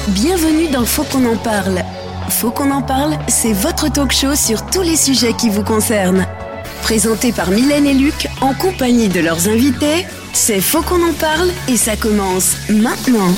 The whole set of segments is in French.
Bienvenue dans Faut qu'on en parle. Faut qu'on en parle, c'est votre talk show sur tous les sujets qui vous concernent. Présenté par Mylène et Luc, en compagnie de leurs invités, c'est Faut qu'on en parle et ça commence maintenant.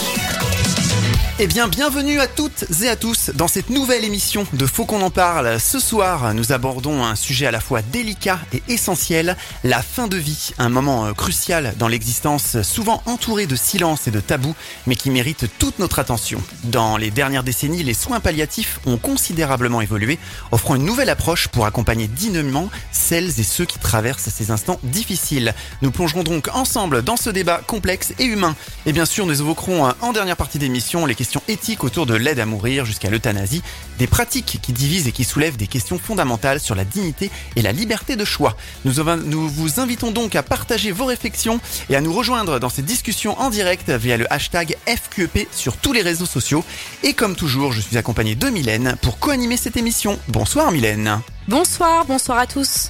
Eh bien, bienvenue à toutes et à tous dans cette nouvelle émission de Faut qu'on en parle. Ce soir, nous abordons un sujet à la fois délicat et essentiel, la fin de vie. Un moment crucial dans l'existence, souvent entouré de silence et de tabous, mais qui mérite toute notre attention. Dans les dernières décennies, les soins palliatifs ont considérablement évolué, offrant une nouvelle approche pour accompagner dignement celles et ceux qui traversent ces instants difficiles. Nous plongerons donc ensemble dans ce débat complexe et humain. Et bien sûr, nous évoquerons en dernière partie d'émission les questions éthiques autour de l'aide à mourir jusqu'à l'euthanasie, des pratiques qui divisent et qui soulèvent des questions fondamentales sur la dignité et la liberté de choix. Nous vous invitons donc à partager vos réflexions et à nous rejoindre dans ces discussions en direct via le hashtag FQEP sur tous les réseaux sociaux. Et comme toujours, je suis accompagné de Mylène pour co-animer cette émission. Bonsoir Mylène. Bonsoir à tous.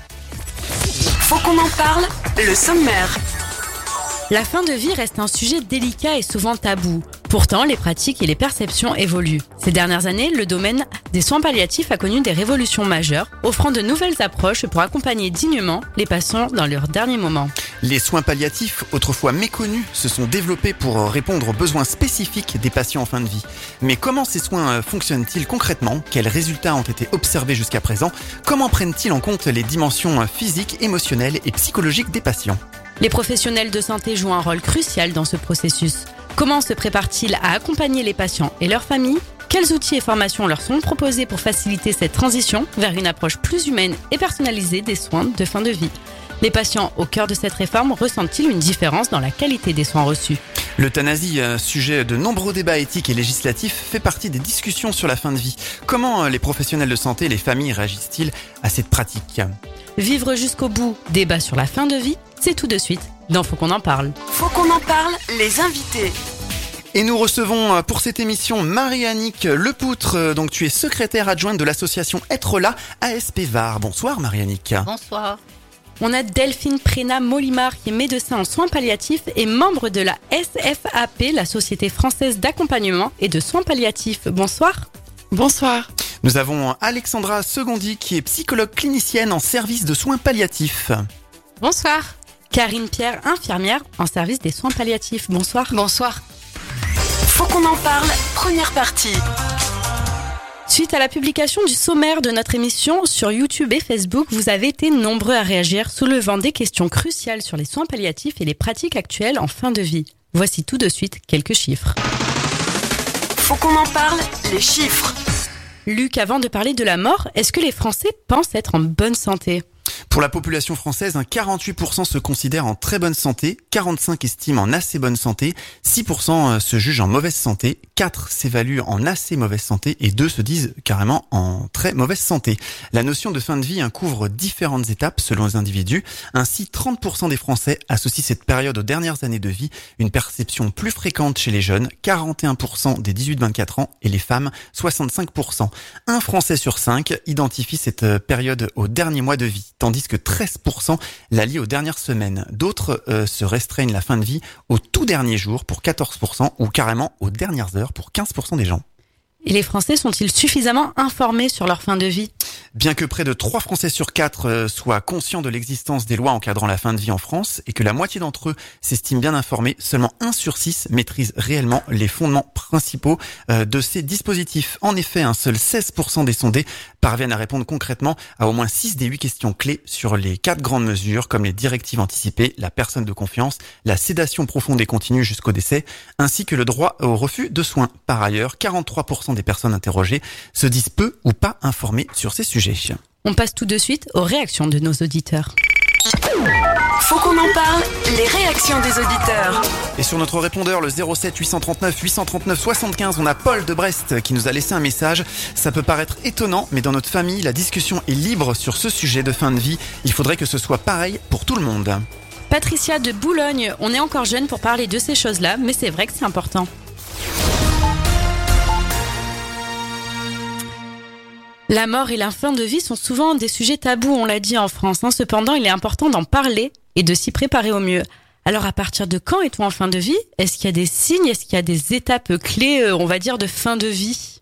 Faut qu'on en parle, le sommaire. La fin de vie reste un sujet délicat et souvent tabou. Pourtant, les pratiques et les perceptions évoluent. Ces dernières années, le domaine des soins palliatifs a connu des révolutions majeures, offrant de nouvelles approches pour accompagner dignement les patients dans leurs derniers moments. Les soins palliatifs, autrefois méconnus, se sont développés pour répondre aux besoins spécifiques des patients en fin de vie. Mais comment ces soins fonctionnent-ils concrètement ? Quels résultats ont été observés jusqu'à présent ? Comment prennent-ils en compte les dimensions physiques, émotionnelles et psychologiques des patients ? Les professionnels de santé jouent un rôle crucial dans ce processus. Comment se préparent-ils à accompagner les patients et leurs familles ? Quels outils et formations leur sont proposés pour faciliter cette transition vers une approche plus humaine et personnalisée des soins de fin de vie ? Les patients au cœur de cette réforme ressentent-ils une différence dans la qualité des soins reçus ? L'euthanasie, sujet de nombreux débats éthiques et législatifs, fait partie des discussions sur la fin de vie. Comment les professionnels de santé et les familles réagissent-ils à cette pratique ? Vivre jusqu'au bout, débat sur la fin de vie, c'est tout de suite dans Faut qu'on en parle. Faut qu'on en parle, les invités. Et nous recevons pour cette émission Marie-Annick Lepoutre. Donc tu es secrétaire adjointe de l'association Être là ASP Var. Bonsoir Marie-Annick. Bonsoir. On a Delphine Prénat-Molimar qui est médecin en soins palliatifs et membre de la SFAP, la Société française d'accompagnement et de soins palliatifs. Bonsoir. Bonsoir. Nous avons Alexandra Segondi qui est psychologue clinicienne en service de soins palliatifs. Bonsoir. Karine Pierre, infirmière en service des soins palliatifs. Bonsoir. Bonsoir. Faut qu'on en parle, première partie. Suite à la publication du sommaire de notre émission sur YouTube et Facebook, vous avez été nombreux à réagir, soulevant des questions cruciales sur les soins palliatifs et les pratiques actuelles en fin de vie. Voici tout de suite quelques chiffres. Faut qu'on en parle, les chiffres. Luc, avant de parler de la mort, est-ce que les Français pensent être en bonne santé ? Pour la population française, 48% se considèrent en très bonne santé, 45% estiment en assez bonne santé, 6% se jugent en mauvaise santé, 4% s'évaluent en assez mauvaise santé et 2% se disent carrément en très mauvaise santé. La notion de fin de vie couvre différentes étapes selon les individus. Ainsi, 30% des Français associent cette période aux dernières années de vie, une perception plus fréquente chez les jeunes, 41% des 18-24 ans et les femmes, 65%. Un Français sur 5 identifie cette période aux derniers mois de vie, tandis que 13% la lient aux dernières semaines. D'autres se restreignent la fin de vie au tout dernier jour pour 14% ou carrément aux dernières heures pour 15% des gens. Et les Français sont-ils suffisamment informés sur leur fin de vie ? Bien que près de 3 Français sur 4 soient conscients de l'existence des lois encadrant la fin de vie en France et que la moitié d'entre eux s'estiment bien informés, seulement 1 sur 6 maîtrise réellement les fondements principaux de ces dispositifs. En effet, seuls 16% des sondés parviennent à répondre concrètement à au moins 6 des 8 questions clés sur les 4 grandes mesures comme les directives anticipées, la personne de confiance, la sédation profonde et continue jusqu'au décès, ainsi que le droit au refus de soins. Par ailleurs, 43% des personnes interrogées se disent peu ou pas informées sur ces sujets. On passe tout de suite aux réactions de nos auditeurs. Faut qu'on en parle, les réactions des auditeurs. Et sur notre répondeur, le 07 839 839 75, on a Paul de Brest qui nous a laissé un message. Ça peut paraître étonnant, mais dans notre famille, la discussion est libre sur ce sujet de fin de vie. Il faudrait que ce soit pareil pour tout le monde. Patricia de Boulogne, on est encore jeune pour parler de ces choses-là, mais c'est vrai que c'est important. La mort et la fin de vie sont souvent des sujets tabous, on l'a dit en France. Cependant, il est important d'en parler et de s'y préparer au mieux. Alors, à partir de quand est-on en fin de vie? Est-ce qu'il y a des signes? Est-ce qu'il y a des étapes clés, on va dire, de fin de vie?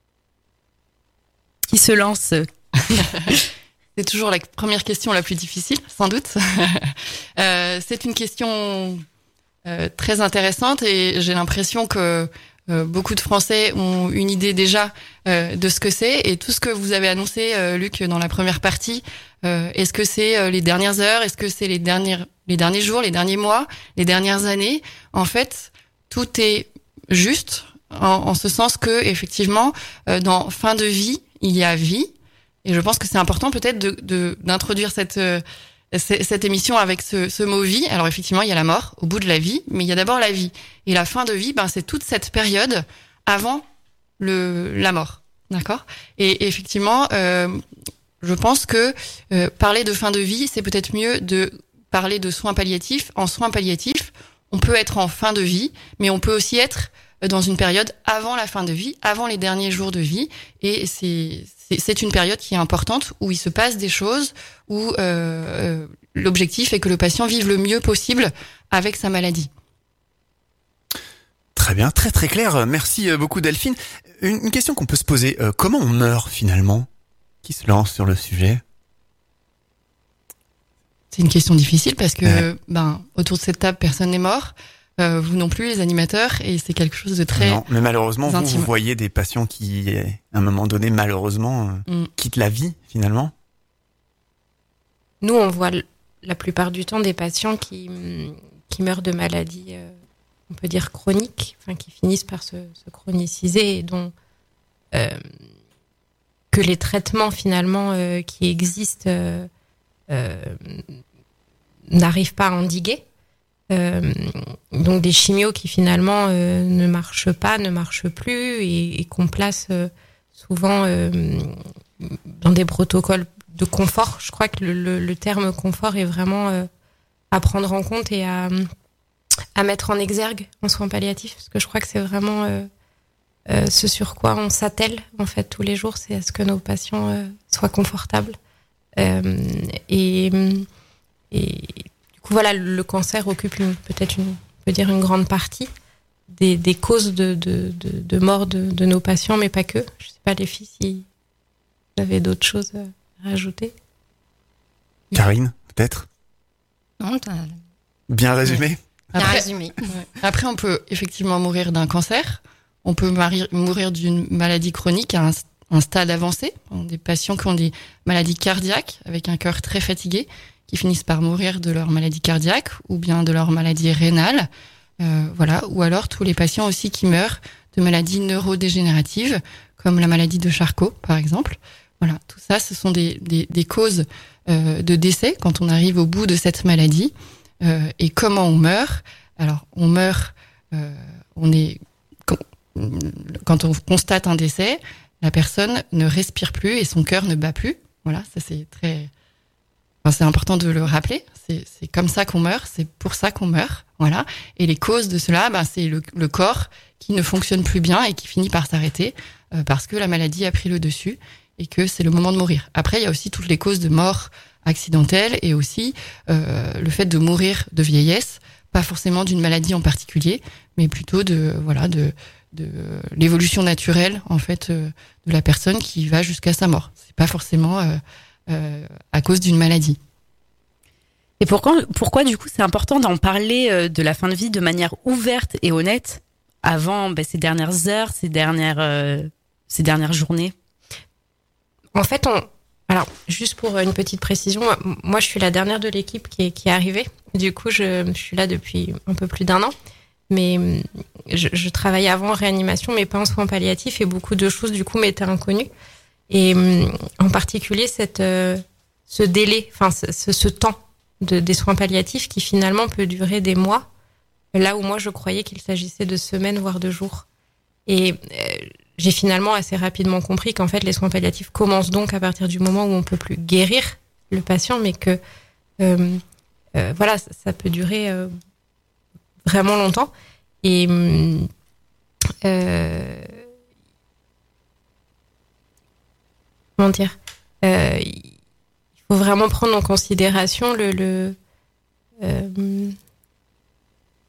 Qui se lance? C'est toujours la première question la plus difficile, sans doute. C'est une question très intéressante et j'ai l'impression que beaucoup de Français ont une idée déjà de ce que c'est. Et tout ce que vous avez annoncé, Luc, dans la première partie, est-ce que c'est les dernières heures? Est-ce que c'est les derniers jours, les derniers mois, les dernières années? En fait, tout est juste en ce sens que, effectivement, dans fin de vie, il y a vie. Et je pense que c'est important peut-être d'introduire cette émission avec ce mot vie. Alors effectivement, il y a la mort au bout de la vie, mais il y a d'abord la vie. Et la fin de vie, c'est toute cette période avant la mort. D'accord? Et effectivement, je pense que parler de fin de vie, c'est peut-être mieux de parler de soins palliatifs. En soins palliatifs, on peut être en fin de vie, mais on peut aussi être dans une période avant la fin de vie, avant les derniers jours de vie. Et c'est une période qui est importante, où il se passe des choses, où l'objectif est que le patient vive le mieux possible avec sa maladie. Très bien, très très clair. Merci beaucoup Delphine. Une question qu'on peut se poser, comment on meurt finalement? Qui se lance sur le sujet? C'est une question difficile parce que autour de cette table, personne n'est mort. Vous non plus, les animateurs, et c'est quelque chose de très Non, mais malheureusement, intime. vous voyez des patients qui, à un moment donné, malheureusement, quittent la vie, finalement. Nous, on voit la plupart du temps des patients qui meurent de maladies, on peut dire chroniques, qui finissent par se chroniciser et dont que les traitements finalement qui existent n'arrivent pas à endiguer. Donc des chimios qui finalement ne marchent plus et qu'on place souvent dans des protocoles de confort. Je crois que le terme confort est vraiment à prendre en compte et à mettre en exergue en soins palliatifs, parce que je crois que c'est vraiment ce sur quoi on s'attelle en fait tous les jours, c'est à ce que nos patients soient confortables et du coup voilà, le cancer occupe peut-être on peut dire une grande partie des causes de mort de nos patients, mais pas que. Je sais pas les filles si vous avez d'autres choses à rajouter. Karine, peut-être? Non, t'as Bien résumé? bien résumé. Après, on peut effectivement mourir d'un cancer. On peut mourir d'une maladie chronique à un stade avancé. Des patients qui ont des maladies cardiaques avec un cœur très fatigué, qui finissent par mourir de leur maladie cardiaque ou bien de leur maladie rénale. Voilà. Ou alors tous les patients aussi qui meurent de maladies neurodégénératives, comme la maladie de Charcot, par exemple. Voilà. Tout ça, ce sont des causes de décès quand on arrive au bout de cette maladie. Et comment on meurt? Alors, on meurt, quand on constate un décès, la personne ne respire plus et son cœur ne bat plus. Voilà, ça c'est important de le rappeler. C'est comme ça qu'on meurt, c'est pour ça qu'on meurt. Voilà. Et les causes de cela, c'est le corps qui ne fonctionne plus bien et qui finit par s'arrêter parce que la maladie a pris le dessus et que c'est le moment de mourir. Après, il y a aussi toutes les causes de mort accidentelle et aussi le fait de mourir de vieillesse, pas forcément d'une maladie en particulier, mais plutôt de l'évolution naturelle en fait de la personne qui va jusqu'à sa mort. C'est pas forcément à cause d'une maladie. Et pourquoi du coup c'est important d'en parler de la fin de vie de manière ouverte et honnête avant ces dernières heures, ces dernières journées? En fait, alors, juste pour une petite précision, moi je suis la dernière de l'équipe qui est arrivée. Du coup, je suis là depuis un peu plus d'1 an. Mais je travaillais avant en réanimation, mais pas en soins palliatifs, et beaucoup de choses, du coup, m'étaient inconnues. Et en particulier, ce délai, ce temps des soins palliatifs qui finalement peut durer des mois, là où moi je croyais qu'il s'agissait de semaines, voire de jours. Et j'ai finalement assez rapidement compris qu'en fait les soins palliatifs commencent donc à partir du moment où on peut plus guérir le patient, mais que voilà, ça peut durer vraiment longtemps. Et comment dire, il faut vraiment prendre en considération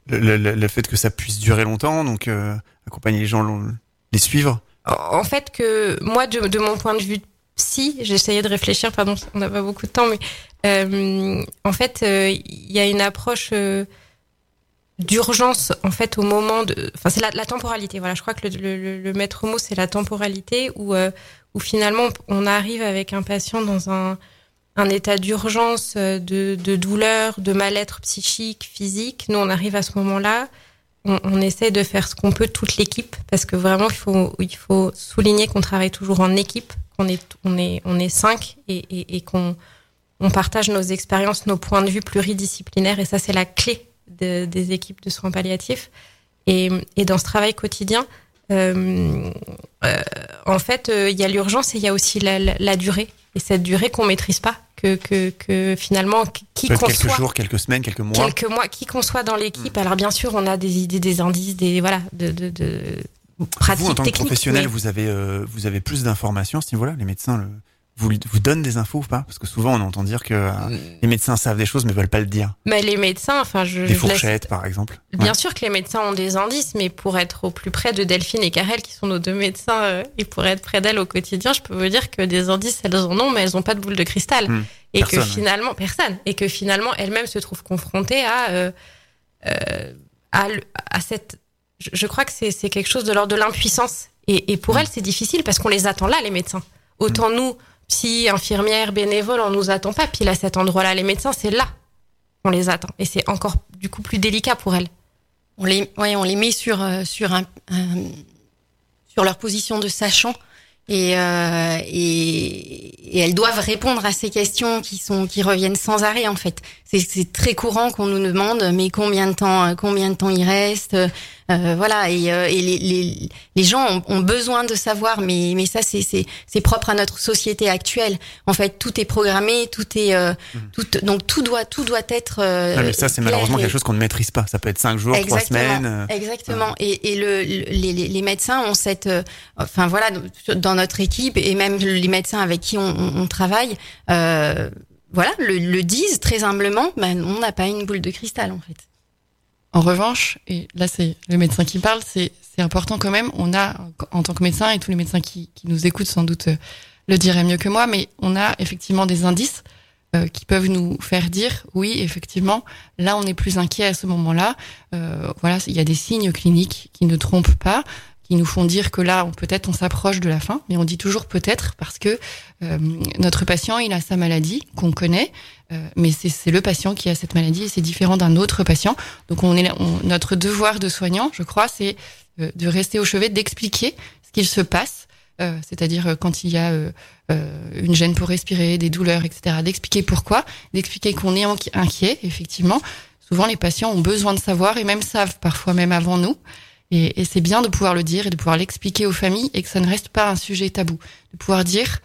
le fait que ça puisse durer longtemps, donc accompagner les gens, les suivre. En fait, que moi, de mon point de vue psy, j'essayais de réfléchir, pardon, on n'a pas beaucoup de temps, mais en fait, il y a une approche d'urgence, en fait, au moment de... Enfin, c'est la temporalité, voilà, je crois que le maître mot, c'est la temporalité, où finalement, on arrive avec un patient dans un état d'urgence, de douleur, de mal-être psychique, physique. Nous, on arrive à ce moment-là, on essaie de faire ce qu'on peut, toute l'équipe, parce que vraiment, il faut souligner qu'on travaille toujours en équipe, qu'on est 5 et qu'on partage nos expériences, nos points de vue pluridisciplinaires, et ça, c'est la clé des équipes de soins palliatifs. Et dans ce travail quotidien, en fait, il y a l'urgence et il y a aussi la durée. Et cette durée qu'on maîtrise pas, que finalement, qui qu'on soit... Quelques jours, quelques semaines, quelques mois. Qui qu'on soit dans l'équipe. Alors bien sûr, on a des idées, des indices, de pratiques vous, en tant que techniques, professionnel, mais... vous avez plus d'informations à ce niveau-là. Les médecins vous donnent des infos ou pas? Parce que souvent, on entend dire que les médecins savent des choses mais veulent pas le dire. Mais les médecins, des fourchettes, par exemple. Bien sûr que les médecins ont des indices, mais pour être au plus près de Delphine et Karel, qui sont nos 2 médecins, et pour être près d'elles au quotidien, je peux vous dire que des indices, elles en ont, mais elles ont pas de boule de cristal. Et personne, que finalement, personne. Et que finalement, elles-mêmes se trouvent confrontées à cette... Je crois que c'est quelque chose de l'ordre de l'impuissance. Et pour elles, c'est difficile parce qu'on les attend là, les médecins. Autant nous, psy, infirmières, bénévoles, on nous attend pas. Puis là, cet endroit-là, les médecins, c'est là qu'on les attend. Et c'est encore, du coup, plus délicat pour elles. On les met sur leur position de sachant. Et elles doivent répondre à ces questions qui reviennent sans arrêt, en fait. C'est très courant qu'on nous demande mais combien de temps il reste, voilà, et les gens ont besoin de savoir, mais ça c'est propre à notre société actuelle. En fait, tout est programmé, donc tout doit être mais ça c'est malheureusement quelque chose qu'on ne maîtrise pas. Ça peut être 5 jours, 3 semaines. Exactement. Et les médecins ont cette enfin voilà, dans notre équipe, et même les médecins avec qui on travaille, voilà, le disent très humblement, on n'a pas une boule de cristal, en fait. En revanche, et là c'est le médecin qui parle, c'est important quand même, on a, en tant que médecin, et tous les médecins qui nous écoutent sans doute le diraient mieux que moi, mais on a effectivement des indices qui peuvent nous faire dire, oui, effectivement, là on est plus inquiet à ce moment-là. Voilà, il y a des signes cliniques qui ne trompent pas, qui nous font dire que là, peut-être on s'approche de la fin, mais on dit toujours peut-être parce que notre patient, il a sa maladie qu'on connaît, mais c'est le patient qui a cette maladie et c'est différent d'un autre patient. Donc notre devoir de soignant, je crois, c'est de rester au chevet, d'expliquer ce qu'il se passe, c'est-à-dire quand il y a une gêne pour respirer, des douleurs, etc., d'expliquer pourquoi, d'expliquer qu'on est inquiet, effectivement. Souvent, les patients ont besoin de savoir et même savent parfois même avant nous. Et c'est bien de pouvoir le dire et de pouvoir l'expliquer aux familles et que ça ne reste pas un sujet tabou. De pouvoir dire,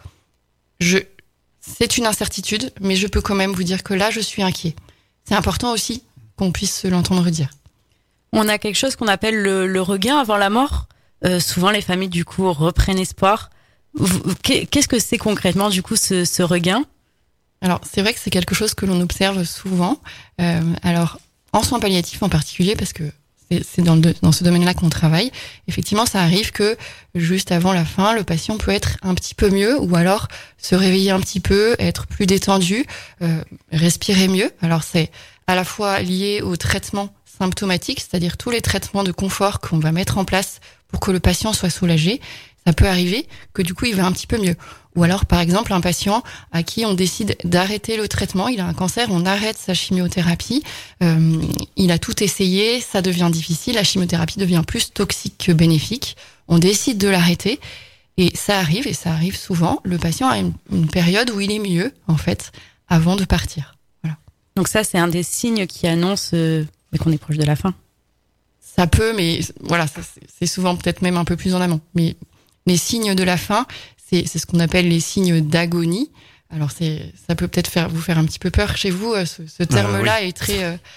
c'est une incertitude, mais je peux quand même vous dire que là, je suis inquiet. C'est important aussi qu'on puisse se l'entendre dire. On a quelque chose qu'on appelle le regain avant la mort. Souvent, les familles, du coup, reprennent espoir. Qu'est-ce que c'est concrètement, du coup, ce regain? Alors, c'est vrai que c'est quelque chose que l'on observe souvent. Alors, en soins palliatifs en particulier, parce que c'est dans ce domaine-là qu'on travaille. Effectivement, ça arrive que juste avant la fin, le patient peut être un petit peu mieux ou alors se réveiller un petit peu, être plus détendu, respirer mieux. Alors, c'est à la fois lié au traitement symptomatique, c'est-à-dire tous les traitements de confort qu'on va mettre en place pour que le patient soit soulagé. Ça peut arriver que du coup, il va un petit peu mieux. Ou alors, par exemple, un patient à qui on décide d'arrêter le traitement, il a un cancer, on arrête sa chimiothérapie, il a tout essayé, ça devient difficile, la chimiothérapie devient plus toxique que bénéfique, on décide de l'arrêter, et ça arrive souvent, le patient a une période où il est mieux, en fait, avant de partir. Voilà. Donc ça, c'est un des signes qui annonce qu'on est proche de la fin. Ça peut, mais voilà, c'est souvent peut-être même un peu plus en amont. Mais les signes de la fin, c'est ce qu'on appelle les signes d'agonie. Alors ça peut peut-être vous faire un petit peu peur chez vous. Ce terme-là est très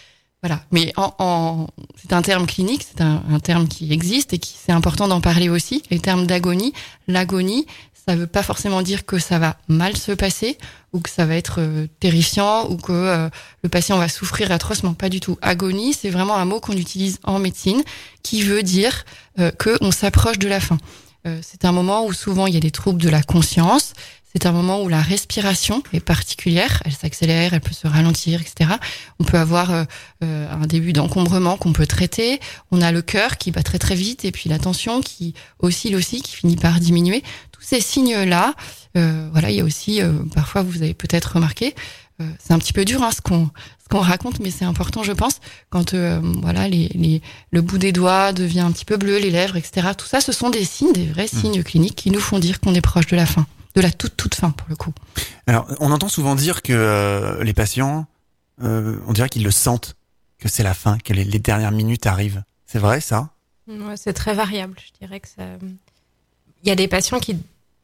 Voilà. Mais c'est un terme clinique, c'est un terme qui existe et c'est important d'en parler aussi. Les termes d'agonie, l'agonie, ça veut pas forcément dire que ça va mal se passer ou que ça va être terrifiant ou que le patient va souffrir atrocement. Pas du tout. Agonie, c'est vraiment un mot qu'on utilise en médecine qui veut dire que on s'approche de la fin. C'est un moment où souvent il y a des troubles de la conscience. C'est un moment où la respiration est particulière, elle s'accélère, elle peut se ralentir, etc. On peut avoir un début d'encombrement qu'on peut traiter. On a le cœur qui bat très très vite et puis la tension qui oscille aussi, qui finit par diminuer. Tous ces signes-là, voilà, il y a aussi, parfois vous avez peut-être remarqué, c'est un petit peu dur ce qu'on raconte, mais c'est important, je pense, quand voilà le bout des doigts devient un petit peu bleu, les lèvres, etc. Tout ça, ce sont des signes, des vrais signes cliniques qui nous font dire qu'on est proche de la fin. De la toute fin, pour le coup. Alors, on entend souvent dire que les patients, on dirait qu'ils le sentent, que c'est la fin, que les dernières minutes arrivent. C'est vrai, ça? Ouais, c'est très variable. Je dirais que ça... Il y a des patients qui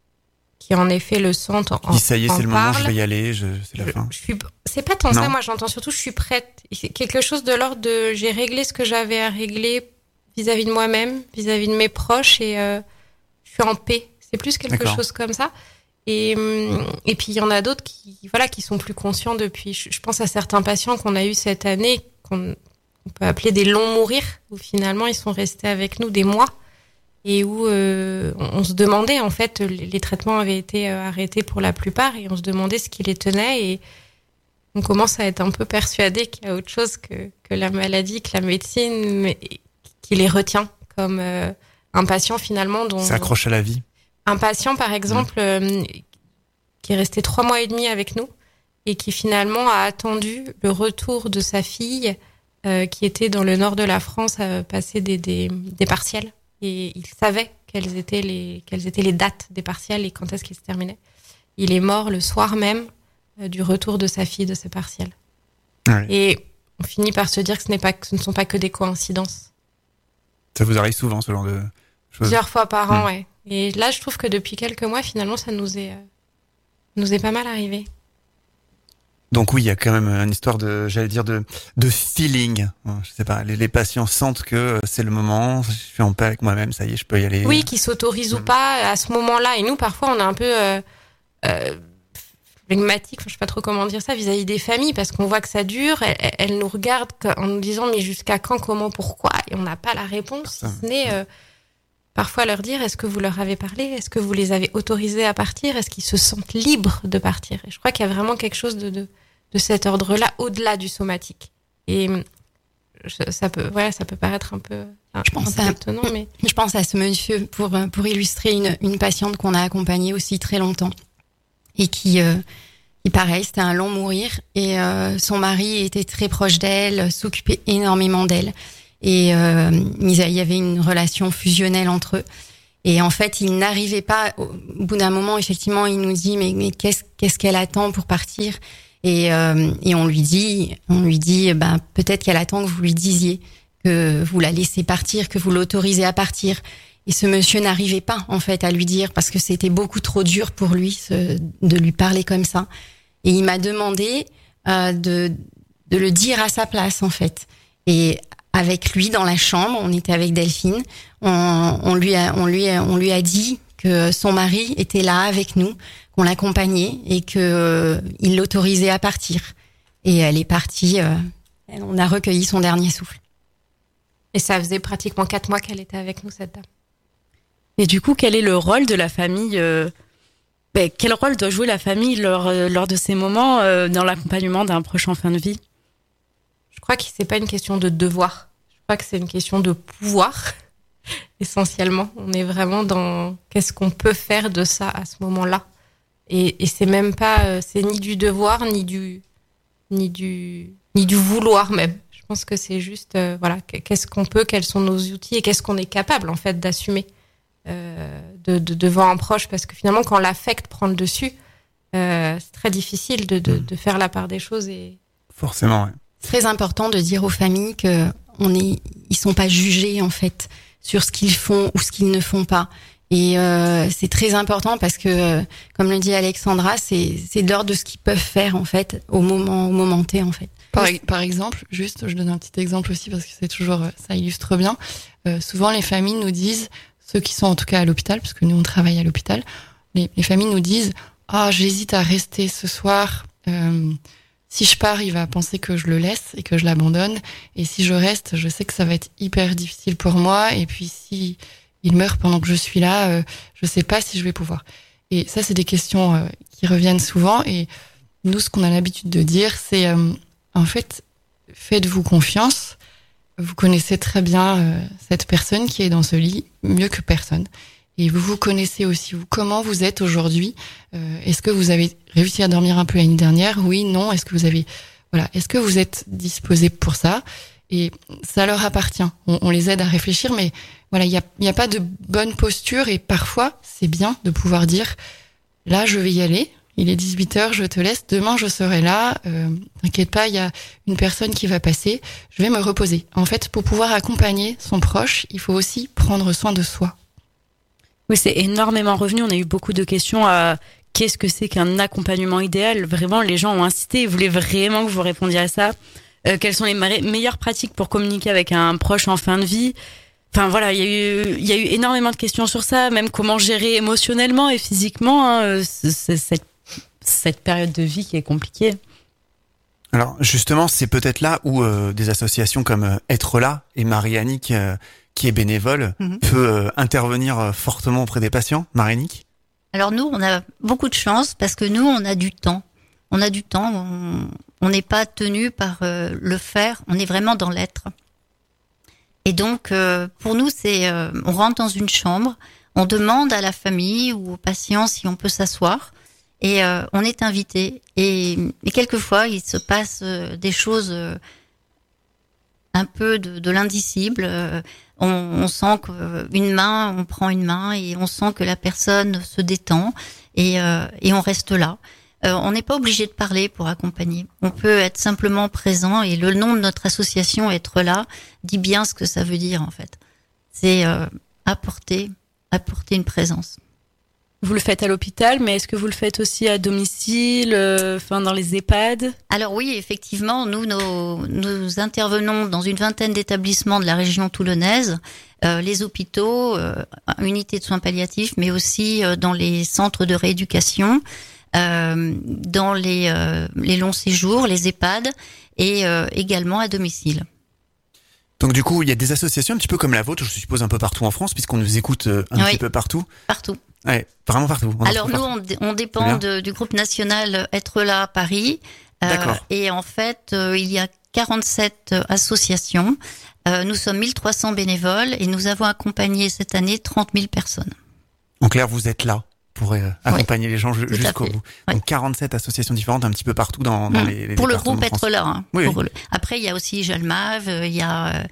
en effet le sentent. Qui disent, ça y est, c'est le moment, je vais y aller, c'est la fin. C'est pas tant ça, moi j'entends surtout, je suis prête. Quelque chose de l'ordre de, j'ai réglé ce que j'avais à régler vis-à-vis de moi-même, vis-à-vis de mes proches, et je suis en paix. C'est plus quelque chose comme ça. Et puis il y en a d'autres qui sont plus conscients depuis. Je pense à certains patients qu'on a eu cette année qu'on peut appeler des longs mourir, où finalement ils sont restés avec nous des mois et où on se demandait, en fait, les traitements avaient été arrêtés pour la plupart et on se demandait ce qui les tenait, et on commence à être un peu persuadé qu'il y a autre chose que la maladie, que la médecine, mais qui les retient, comme un patient finalement dont... S'accroche à la vie. Un patient, par exemple, qui est resté 3 mois et demi avec nous et qui finalement a attendu le retour de sa fille qui était dans le nord de la France à passer des partiels. Et il savait quelles étaient les dates des partiels et quand est-ce qu'ils se terminaient. Il est mort le soir même du retour de sa fille de ses partiels. Ouais. Et on finit par se dire que ce ne sont pas que des coïncidences. Ça vous arrive souvent, ce genre de choses? Plusieurs fois par an, ouais. Et là, je trouve que depuis quelques mois, finalement, ça nous est pas mal arrivé. Donc oui, il y a quand même une histoire de feeling. Je sais pas, les patients sentent que c'est le moment, je suis en paix avec moi-même, ça y est, je peux y aller. Oui, qu'ils s'autorisent ou pas à ce moment-là. Et nous, parfois, on est un peu flegmatique, je sais pas trop comment dire ça, vis-à-vis des familles, parce qu'on voit que ça dure. Elles nous regardent en nous disant, mais jusqu'à quand, comment, pourquoi? Et on n'a pas la réponse, si ce n'est... parfois leur dire, est-ce que vous leur avez parlé? Est-ce que vous les avez autorisés à partir? Est-ce qu'ils se sentent libres de partir? Et je crois qu'il y a vraiment quelque chose de cet ordre-là, au-delà du somatique. Et ça peut paraître un peu étonnant, mais... Je pense à ce monsieur pour illustrer une patiente qu'on a accompagnée aussi très longtemps et qui pareil, c'était un long mourir et son mari était très proche d'elle, s'occupait énormément d'elle. Et il y avait une relation fusionnelle entre eux. Et en fait, il n'arrivait pas. Au bout d'un moment, effectivement, il nous dit mais qu'est-ce qu'elle attend pour partir? Et on lui dit peut-être qu'elle attend que vous lui disiez que vous la laissez partir, que vous l'autorisez à partir. Et ce monsieur n'arrivait pas en fait à lui dire parce que c'était beaucoup trop dur pour lui de lui parler comme ça. Et il m'a demandé de le dire à sa place en fait. Et avec lui dans la chambre, on était avec Delphine. On lui a dit que son mari était là avec nous, qu'on l'accompagnait et que il l'autorisait à partir. Et elle est partie. On a recueilli son dernier souffle. Et ça faisait pratiquement 4 mois qu'elle était avec nous, cette dame. Et du coup, quel est le rôle de la famille quel rôle doit jouer la famille lors de ces moments dans l'accompagnement d'un proche en fin de vie? Je crois que c'est pas une question de devoir. Je crois que c'est une question de pouvoir, essentiellement. On est vraiment dans qu'est-ce qu'on peut faire de ça à ce moment-là. Et c'est même pas, c'est ni du devoir, ni du vouloir même. Je pense que c'est juste, qu'est-ce qu'on peut, quels sont nos outils et qu'est-ce qu'on est capable, en fait, d'assumer devant un proche. Parce que finalement, quand l'affect prend le dessus, c'est très difficile de faire la part des choses. Forcément, ouais. C'est très important de dire aux familles que ils sont pas jugés en fait sur ce qu'ils font ou ce qu'ils ne font pas. Et c'est très important parce que, comme le dit Alexandra, c'est de l'ordre de ce qu'ils peuvent faire en fait au moment T en fait. Par exemple, juste, je donne un petit exemple aussi parce que c'est toujours, ça illustre bien. Souvent, les familles nous disent, ceux qui sont en tout cas à l'hôpital, parce que nous on travaille à l'hôpital, les familles nous disent, j'hésite à rester ce soir. Si je pars, il va penser que je le laisse et que je l'abandonne. Et si je reste, je sais que ça va être hyper difficile pour moi. Et puis si il meurt pendant que je suis là, je sais pas si je vais pouvoir. Et ça, c'est des questions qui reviennent souvent. Et nous, ce qu'on a l'habitude de dire, c'est en fait, faites-vous confiance. Vous connaissez très bien cette personne qui est dans ce lit, mieux que personne. Et vous vous connaissez aussi, vous, comment vous êtes aujourd'hui. Est-ce que vous avez réussi à dormir un peu l'année dernière? Oui, non. Est-ce que vous avez, est-ce que vous êtes disposé pour ça? Et ça leur appartient. On les aide à réfléchir, mais voilà, il y a pas de bonne posture. Et parfois, c'est bien de pouvoir dire, là, je vais y aller. Il est 18h, je te laisse. Demain, je serai là. T'inquiète pas, il y a une personne qui va passer. Je vais me reposer. En fait, pour pouvoir accompagner son proche, il faut aussi prendre soin de soi. Oui, c'est énormément revenu. On a eu beaucoup de questions à qu'est-ce que c'est qu'un accompagnement idéal. Vraiment, les gens ont insisté. Ils voulaient vraiment que vous répondiez à ça. Quelles sont les meilleures pratiques pour communiquer avec un proche en fin de vie? Enfin voilà, il y a eu énormément de questions sur ça. Même comment gérer émotionnellement et physiquement cette période de vie qui est compliquée. Alors justement, c'est peut-être là où des associations comme Être là et Marie-Annick, qui est bénévole, peut intervenir fortement auprès des patients. Marie-Annick ? Alors nous, on a beaucoup de chance parce que nous, on a du temps. On a du temps, on n'est pas tenu par le faire, on est vraiment dans l'être. Et donc, pour nous, on rentre dans une chambre, on demande à la famille ou au patient si on peut s'asseoir. Et on est invité. Et quelquefois, il se passe des choses un peu de l'indicible. On sent on prend une main et on sent que la personne se détend et on reste là. On n'est pas obligé de parler pour accompagner. On peut être simplement présent et le nom de notre association, Être là, dit bien ce que ça veut dire en fait. C'est apporter une présence. Vous le faites à l'hôpital, mais est-ce que vous le faites aussi à domicile, dans les EHPAD? Alors oui, effectivement, nous intervenons dans une vingtaine d'établissements de la région toulonnaise, les hôpitaux, unités de soins palliatifs, mais aussi dans les centres de rééducation, dans les longs séjours, les EHPAD, et également à domicile. Donc du coup, il y a des associations un petit peu comme la vôtre, je suppose un peu partout en France, puisqu'on nous écoute petit peu partout. Partout. Ouais, vraiment partout. Alors nous, on dépend du groupe national Être là à Paris. D'accord. Et en fait, il y a 47 associations. Nous sommes 1300 bénévoles et nous avons accompagné cette année 30 000 personnes. En clair, vous êtes là pour accompagner les gens jusqu'au bout. Oui. Donc 47 associations différentes un petit peu partout dans les pour le départements groupe de France. Être là. Hein. Oui. Après, il y a aussi Jalmave, il y a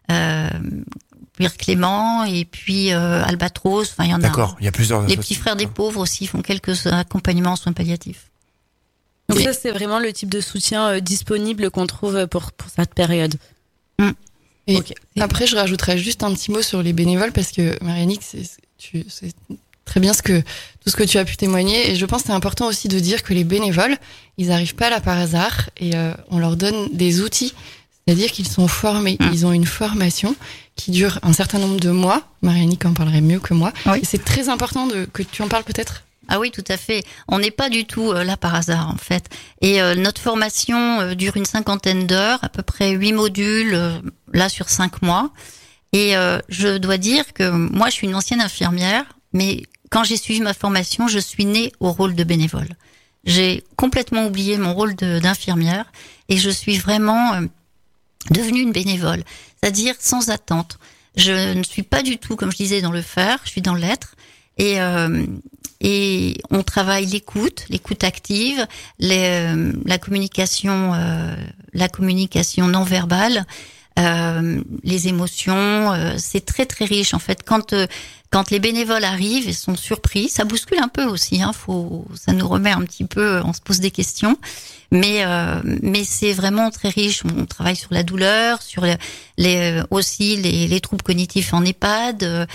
Pierre Clément et puis Albatros. Enfin, il y en a. D'accord, il y a plusieurs Les associations. petits frères des pauvres aussi font quelques accompagnements en soins palliatifs. Donc ça, c'est vraiment le type de soutien disponible qu'on trouve pour cette période. Et Ok. après, je rajouterais juste un petit mot sur les bénévoles parce que Marie-Annick, c'est très bien tout ce que tu as pu témoigner. Et je pense que c'est important aussi de dire que les bénévoles, ils arrivent pas là par hasard et on leur donne des outils. C'est-à-dire qu'ils sont formés. Ils ont une formation qui dure un certain nombre de mois. Marie-Annick en parlerait mieux que moi. Oui. Et c'est très important que tu en parles peut-être. Ah oui, tout à fait. On n'est pas du tout là par hasard, en fait. Et notre formation dure une 50aine d'heures, à peu près 8 modules, là sur 5 mois. Et je dois dire que moi, je suis une ancienne infirmière, mais quand j'ai suivi ma formation, je suis née au rôle de bénévole. J'ai complètement oublié mon rôle d'infirmière et je suis vraiment devenue une bénévole, c'est-à-dire sans attente. Je ne suis pas du tout, comme je disais, dans le faire, je suis dans l'être. Et on travaille l'écoute active, la communication non verbale, les émotions. C'est très très riche en fait. Quand les bénévoles arrivent et sont surpris, ça bouscule un peu aussi. Ça nous remet un petit peu, on se pose des questions. Mais c'est vraiment très riche. On travaille sur la douleur, sur aussi les troubles cognitifs en EHPAD.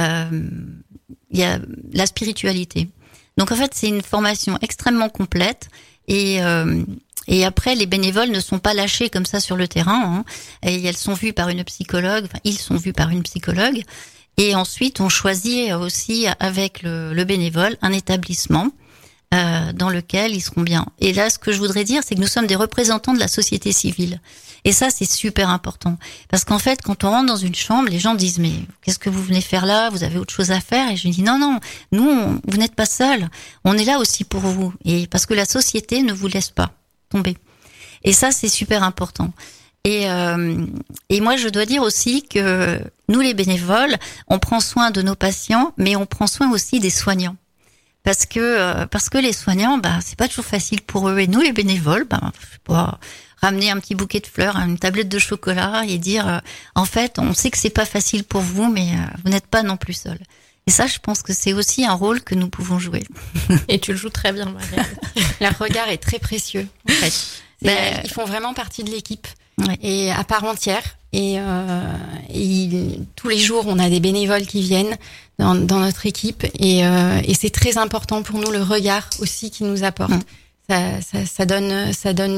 Il y a la spiritualité. Donc en fait, c'est une formation extrêmement complète et Et après, les bénévoles ne sont pas lâchés comme ça sur le terrain, hein, et elles sont vues par une psychologue, enfin, ils sont vus par une psychologue. Et ensuite, on choisit aussi avec le bénévole un établissement dans lequel ils seront bien. Et là, ce que je voudrais dire, c'est que nous sommes des représentants de la société civile. Et ça, c'est super important. Parce qu'en fait, quand on rentre dans une chambre, les gens disent, mais qu'est-ce que vous venez faire là? Vous avez autre chose à faire? Et je dis, non, nous, vous n'êtes pas seuls. On est là aussi pour vous. Et parce que la société ne vous laisse pas tomber. Et ça, c'est super important. Et moi, je dois dire aussi que nous, les bénévoles, on prend soin de nos patients, mais on prend soin aussi des soignants. Parce que les soignants, c'est pas toujours facile pour eux. Et nous, les bénévoles, je sais pas, ramener un petit bouquet de fleurs, une tablette de chocolat et dire, en fait, on sait que c'est pas facile pour vous, mais vous n'êtes pas non plus seuls. Et ça, je pense que c'est aussi un rôle que nous pouvons jouer. Et tu le joues très bien, Marianne. Leur regard est très précieux, en fait. Ils font vraiment partie de l'équipe. Ouais. Et à part entière. Et tous les jours, on a des bénévoles qui viennent dans notre équipe. Et c'est très important pour nous, le regard aussi qu'ils nous apportent. Ça donne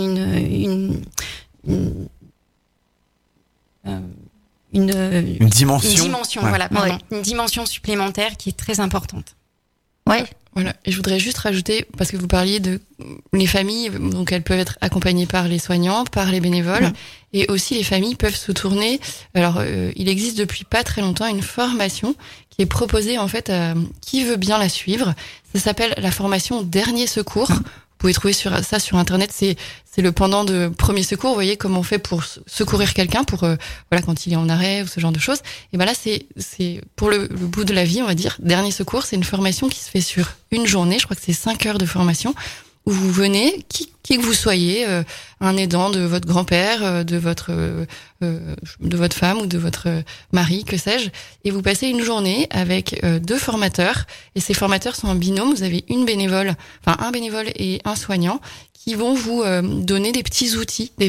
une dimension. Une dimension, ouais. voilà, pardon. Ouais. Une dimension supplémentaire qui est très importante. Ouais. Voilà. Et je voudrais juste rajouter, parce que vous parliez de les familles, donc elles peuvent être accompagnées par les soignants, par les bénévoles, et aussi les familles peuvent se tourner. Alors, il existe depuis pas très longtemps une formation qui est proposée en fait à qui veut bien la suivre. Ça s'appelle la formation Dernier Secours. Vous pouvez trouver ça sur internet. C'est le pendant de Premier Secours. Vous voyez comment on fait pour secourir quelqu'un, pour voilà, quand il est en arrêt ou ce genre de choses. Et là c'est pour le bout de la vie, on va dire. Dernier Secours, c'est une formation qui se fait sur une journée. Je crois que c'est 5 heures de formation où vous venez, qui que vous soyez, un aidant de votre grand-père, de votre femme ou de votre mari, que sais-je, et vous passez une journée avec 2 formateurs, et ces formateurs sont en binôme. Vous avez un bénévole et un soignant qui vont vous donner des petits outils, des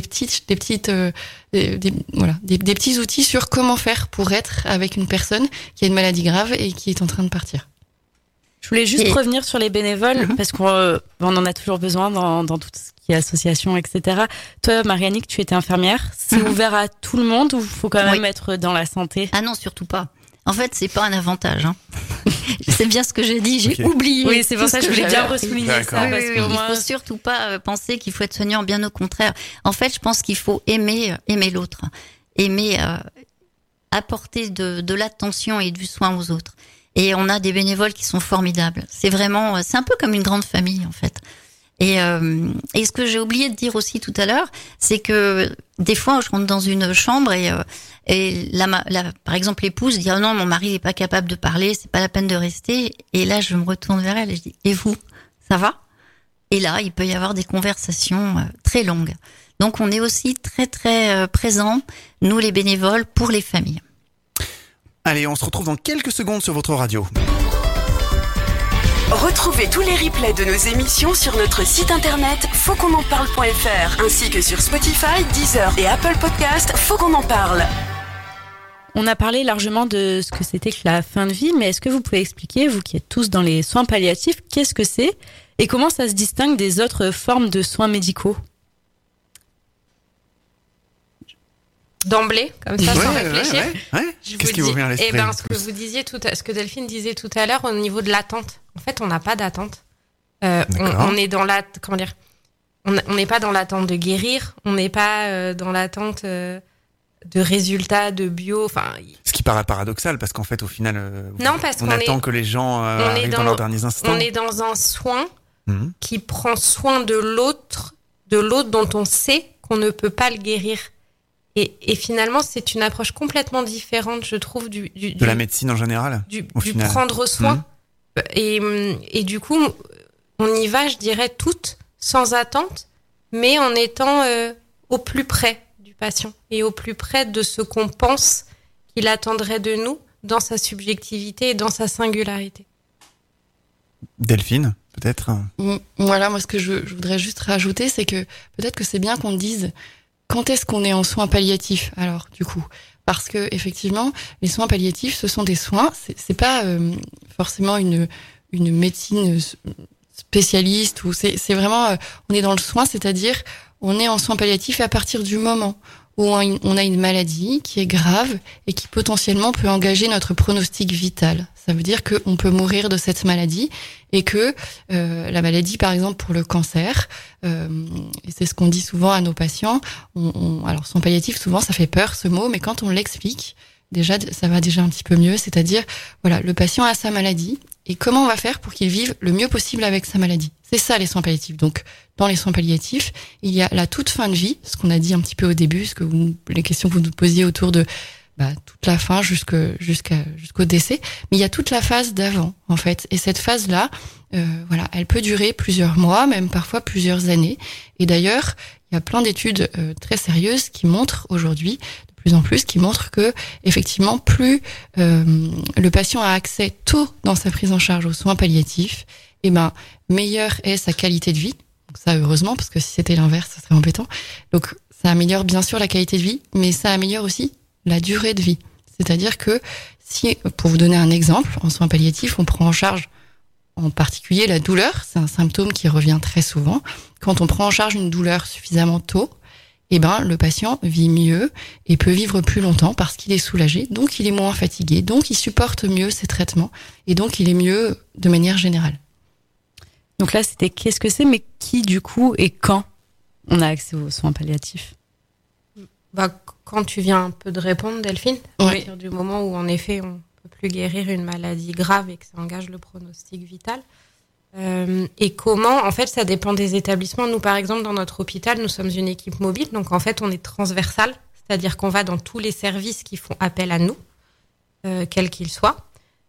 petits outils sur comment faire pour être avec une personne qui a une maladie grave et qui est en train de partir. Je voulais juste revenir sur les bénévoles, parce qu'on en a toujours besoin dans tout ce qui est association, etc. Toi, Mariannick, tu étais infirmière. C'est ouvert à tout le monde ou faut quand même être dans la santé? Ah non, surtout pas. En fait, c'est pas un avantage. Hein. C'est bien ce que j'ai dit, j'ai oublié. Oui, c'est pour ça que je voulais bien ressouligner ça. D'accord. Parce que Il faut surtout pas penser qu'il faut être soignant, bien au contraire. En fait, je pense qu'il faut aimer l'autre, aimer apporter de l'attention et du soin aux autres. Et on a des bénévoles qui sont formidables. C'est un peu comme une grande famille, en fait. Et ce que j'ai oublié de dire aussi tout à l'heure, c'est que des fois, je rentre dans une chambre et par exemple, l'épouse dit, oh non, mon mari n'est pas capable de parler, c'est pas la peine de rester. Et là, je me retourne vers elle et je dis, et vous, ça va? Et là, il peut y avoir des conversations très longues. Donc, on est aussi très, très présents, nous les bénévoles, pour les familles. Allez, on se retrouve dans quelques secondes sur votre radio. Retrouvez tous les replays de nos émissions sur notre site internet fautquonenparle.fr ainsi que sur Spotify, Deezer et Apple Podcast. Faut qu'on en parle. On a parlé largement de ce que c'était que la fin de vie, mais est-ce que vous pouvez expliquer, vous qui êtes tous dans les soins palliatifs, qu'est-ce que c'est et comment ça se distingue des autres formes de soins médicaux? D'emblée, comme ça, sans réfléchir. Ouais. Qu'est-ce qui vous vient à l'esprit? Ce que Delphine disait tout à l'heure au niveau de l'attente. En fait, on n'a pas d'attente. D'accord. On est dans on n'est pas dans l'attente de guérir. On n'est pas dans l'attente de résultats de bio. Enfin. Ce qui paraît paradoxal parce qu'en fait, au final, on attend que les gens arrivent dans leurs derniers instants. On est dans un soin qui prend soin de l'autre dont on sait qu'on ne peut pas le guérir. Et finalement, c'est une approche complètement différente, je trouve, de la médecine en général, du prendre soin. Et du coup, on y va, je dirais, toutes sans attente, mais en étant au plus près du patient et au plus près de ce qu'on pense qu'il attendrait de nous dans sa subjectivité et dans sa singularité. Delphine, peut-être? Voilà, moi, ce que je voudrais juste rajouter, c'est que peut-être que c'est bien qu'on dise quand est-ce qu'on est en soins palliatifs, alors, du coup? Parce que, effectivement, les soins palliatifs, ce sont des soins, c'est pas forcément une médecine spécialiste, ou c'est vraiment, on est dans le soin, c'est-à-dire, on est en soins palliatifs à partir du moment où on a une maladie qui est grave et qui potentiellement peut engager notre pronostic vital. Ça veut dire qu'on peut mourir de cette maladie et que la maladie, par exemple pour le cancer, et c'est ce qu'on dit souvent à nos patients, alors soins palliatifs, souvent ça fait peur ce mot, mais quand on l'explique, déjà ça va déjà un petit peu mieux, c'est-à-dire voilà, le patient a sa maladie et comment on va faire pour qu'il vive le mieux possible avec sa maladie. C'est ça les soins palliatifs. Donc dans les soins palliatifs, il y a la toute fin de vie, ce qu'on a dit un petit peu au début, les questions que vous nous posiez autour de toute la fin jusqu'au décès, mais il y a toute la phase d'avant en fait. Et cette phase-là, voilà, elle peut durer plusieurs mois, même parfois plusieurs années. Et d'ailleurs, il y a plein d'études très sérieuses qui montrent aujourd'hui plus en plus, qui montre que effectivement plus le patient a accès tôt dans sa prise en charge aux soins palliatifs, et meilleure est sa qualité de vie. Donc ça heureusement, parce que si c'était l'inverse, ça serait embêtant. Donc ça améliore bien sûr la qualité de vie, mais ça améliore aussi la durée de vie. C'est-à-dire que si, pour vous donner un exemple, en soins palliatifs, on prend en charge en particulier la douleur, c'est un symptôme qui revient très souvent. Quand on prend en charge une douleur suffisamment tôt, le patient vit mieux et peut vivre plus longtemps parce qu'il est soulagé, donc il est moins fatigué, donc il supporte mieux ses traitements et donc il est mieux de manière générale. Donc là, c'était qu'est-ce que c'est, mais qui du coup et quand on a accès aux soins palliatifs? Quand tu viens un peu de répondre, Delphine, à Oui. partir du moment où en effet on peut plus guérir une maladie grave et que ça engage le pronostic vital. Et comment, en fait, ça dépend des établissements. Nous, par exemple, dans notre hôpital, nous sommes une équipe mobile, donc en fait, on est transversal, c'est-à-dire qu'on va dans tous les services qui font appel à nous, quels qu'ils soient,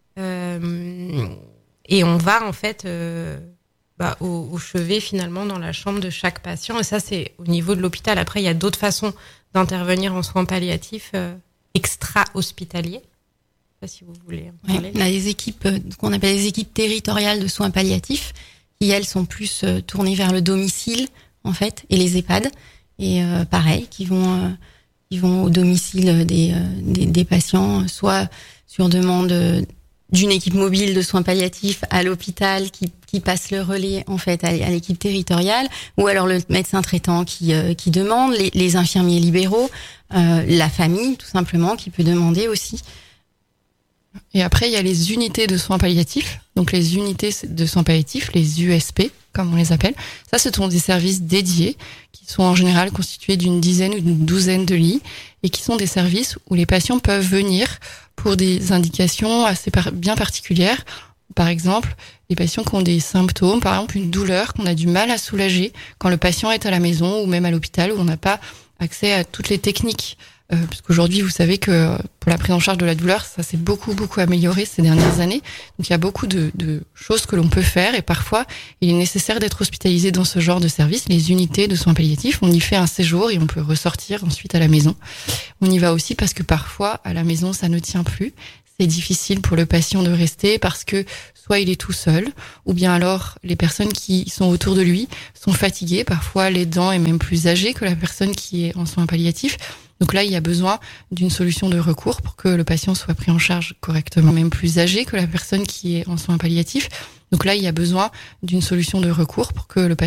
et on va en fait au chevet finalement dans la chambre de chaque patient. Et ça, c'est au niveau de l'hôpital. Après, il y a d'autres façons d'intervenir en soins palliatifs extra-hospitaliers. Je sais pas si vous voulez en parler. On a des équipes, qu'on appelle les équipes territoriales de soins palliatifs, qui elles sont plus tournées vers le domicile en fait, et les EHPAD, et pareil, qui vont au domicile des patients, soit sur demande d'une équipe mobile de soins palliatifs à l'hôpital qui passe le relais en fait à l'équipe territoriale, ou alors le médecin traitant qui demande, les infirmiers libéraux, la famille tout simplement qui peut demander aussi. Et après, il y a les unités de soins palliatifs. Donc, les unités de soins palliatifs, les USP, comme on les appelle. Ça, ce sont des services dédiés qui sont en général constitués d'une dizaine ou d'une douzaine de lits et qui sont des services où les patients peuvent venir pour des indications assez bien particulières. Par exemple, les patients qui ont des symptômes, par exemple une douleur qu'on a du mal à soulager quand le patient est à la maison ou même à l'hôpital où on n'a pas accès à toutes les techniques. Parce qu'aujourd'hui, vous savez que pour la prise en charge de la douleur, ça s'est beaucoup amélioré ces dernières années. Donc, il y a beaucoup de choses que l'on peut faire et parfois, il est nécessaire d'être hospitalisé dans ce genre de service. Les unités de soins palliatifs, on y fait un séjour et on peut ressortir ensuite à la maison. On y va aussi parce que parfois, à la maison, ça ne tient plus. C'est difficile pour le patient de rester parce que soit il est tout seul, ou bien alors les personnes qui sont autour de lui sont fatiguées. Parfois, l'aidant est même plus âgé que la personne qui est en soins palliatifs. Donc là, il y a besoin d'une solution de recours pour que le patient soit pris en charge correctement, même plus âgé que la personne qui est en soins palliatifs. Donc là, il y a besoin d'une solution de recours pour que le patient